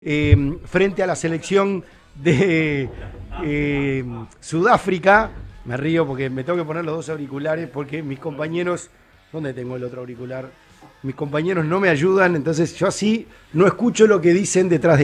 frente a la selección de Sudáfrica. Me río porque me tengo que poner los dos auriculares porque mis compañeros... ¿Dónde tengo el otro auricular? Mis compañeros no me ayudan, entonces yo así no escucho lo que dicen detrás de